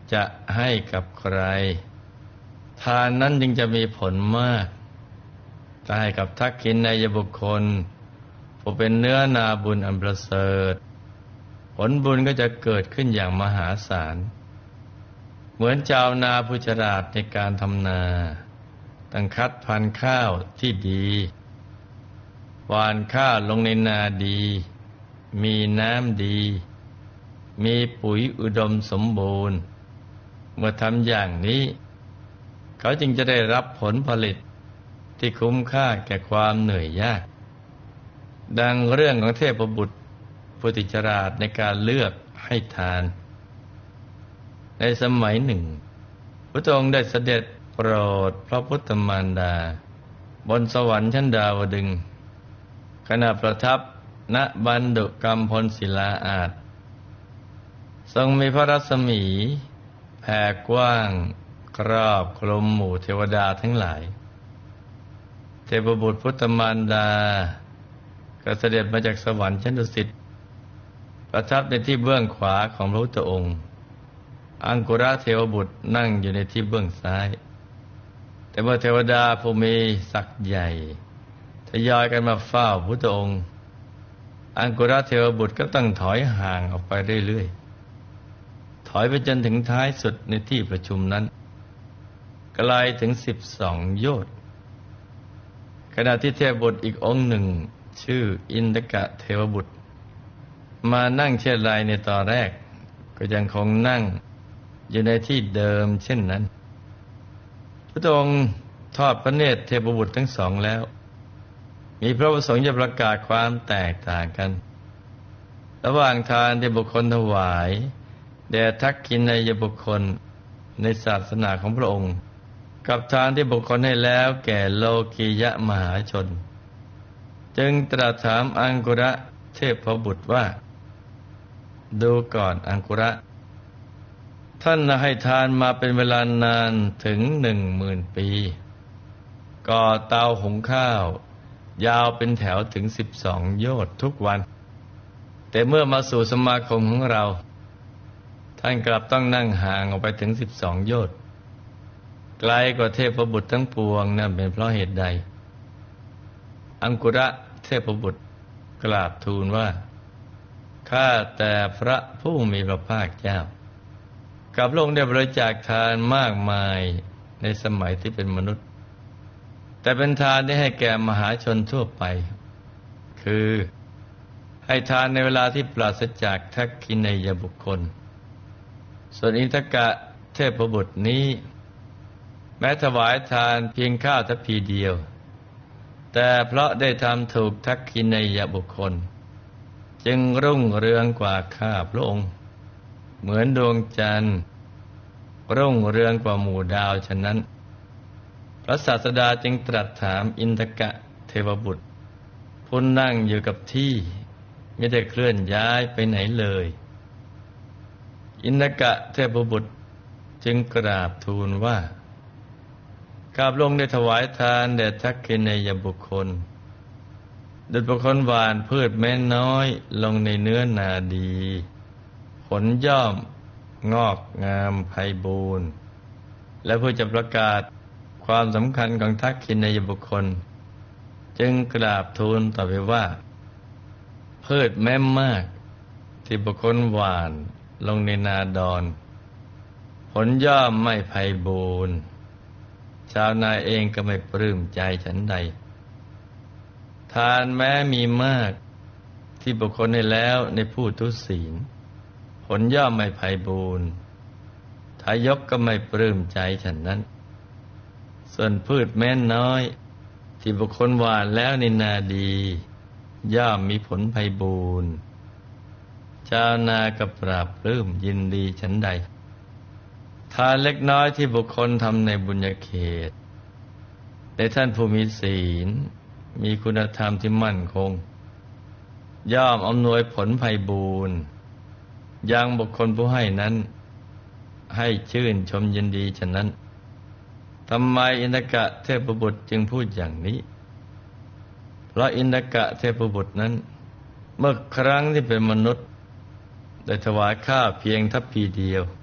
จะให้กับใครทานนั้นจึงจะมีผลมากถ้าให้กับทักขิณัยบุคคลผู้เป็นเนื้อนาบุญอันประเสริฐผลบุญก็จะเกิดขึ้นอย่างมหาศาลเหมือนชาวนาผู้ฉลาดในการทำนาต้องคัดพันธุ์ข้าวที่ดีหว่านข้าวลงในนาดีมีน้ำดีมีปุ๋ยอุดมสมบูรณ์เมื่อทำอย่างนี้เขาจึงจะได้รับผลผลิตที่คุ้มค่าแก่ความเหนื่อยยากดังเรื่องของเทพบุตรผู้ที่ฉลาดในการเลือกให้ทานในสมัยหนึ่งพระองค์ได้เสด็จโปรดพระพุทธมารดาบนสวรรค์ชั้นดาวดึงส์ขณะประทับณบันดุกัมพลศิลาอาสน์ทรงมีพระรัศมีแผ่กว้างครอบคลุมหมู่เทวดาทั้งหลายเทพบุตรพุทธมารดาก็เสด็จมาจากสวรรค์ชั้นดุสิตประทับในที่เบื้องขวาของพระพุทธองค์อังคุระเทวบุตรนั่งอยู่ในที่เบื้องซ้ายแต่เมื่อเทวดาผู้มีศักย์ใหญ่ทยอยกันมาเฝ้าพระพุทธองค์อังคุระเทวบุตรก็ต้องถอยห่างออกไปเรื่อยๆถอยไปจนถึงท้ายสุดในที่ประชุมนั้นไกลถึง12 โยชน์ขณะที่เทพบุตรอีกองค์หนึ่งชื่ออินทกะเทวบุตรมานั่งเช่นไรในตอนแรกก็ยังคงนั่งอยู่ในที่เดิมเช่นนั้นพระองค์ทอดพระเนตรเทพบุตรทั้งสองแล้วมีพระประสงค์จะประกาศความแตกต่างกันระหว่างทานที่บุคคลถวายแด่ทักขิณัยบุคคลในศาสนาของพระองค์กับทานที่บุคคลให้แล้วแก่โลกียะมหาชนจึงตรัสถามอังคุระเทพบุตรว่าดูก่อนอังคุระท่านให้ทานมาเป็นเวลานานถึง10,000 ปีก่อเตาหุงข้าวยาวเป็นแถวถึง12 โยชน์ทุกวันแต่เมื่อมาสู่สมาคมของเราท่านกลับต้องนั่งห่างออกไปถึง12 โยชน์ไกลกว่าเทพบุตรทั้งปวงนั่นเป็นเพราะเหตุใดอังคุระเทพบุตรกราบทูลว่าข้าแต่พระผู้มีพระภาคเจ้ากับพระองค์ได้บริจาคทานมากมายในสมัยที่เป็นมนุษย์แต่เป็นทานที่ให้แก่มหาชนทั่วไปคือให้ทานในเวลาที่ปราศจากทักขิณัยบุคคลส่วนอินทกะเทพบุตรนี้แม้ถวายทานเพียงข้าวทัพพีเดียวแต่เพราะได้ทำถูกทักขิณัยบุคคลจึงรุ่งเรืองกว่าข้าพระองค์เหมือนดวงจันทร์รุ่งเรืองกว่าหมู่ดาวฉะนั้นพระศาสดาจึงตรัสถามอินทกะเทวบุตรผู้นั่งอยู่กับที่ไม่ได้เคลื่อนย้ายไปไหนเลยอินทกะเทพบุตรจึงกราบทูลว่าข้าพระองค์ได้ถวายทานแด่ทักขิณัยบุคคลดุจบุคคลหว่านพืชแม้น้อยลงในเนื้อนาดีผลย่อมงอกงามไพบูรณ์และเพื่อจะประกาศความสำคัญของทักขิณัยบุคคลจึงกราบทูลต่อไปว่าพืชแม้มากที่บุคคลหว่านลงในนาดอนผลย่อมไม่ไพบูรณ์ชาวนาเองก็ไม่ปลื้มใจฉันใดทานแม้มีมากที่บุคคลให้แล้วในผู้ทุศีลผลย่อมไม่ไพบูรณ์ทายกก็ไม่ปลื้มใจฉันนั้นส่วนพืชแม้น้อยที่บุคคลหว่านแล้วในนาดีย่อมมีผลไพบูรณ์ชาวนาก็ปราบปลื้มยินดีฉันใดทานเล็กน้อยที่บุคคลทำในบุญญาเขตในท่านผู้มีศีลมีคุณธรรมที่มั่นคงย่อมอำนวยผลไพบูรณ์ยังบุคคลผู้ให้นั้นให้ชื่นชมยินดีฉะนั้นทำไมอินทกะเทพบุตรจึงพูดอย่างนี้เพราะอินทกะเทพบุตรนั้นเมื่อครั้งที่เป็นมนุษย์ได้ถวายข้าวเพียงทัพพีเดียว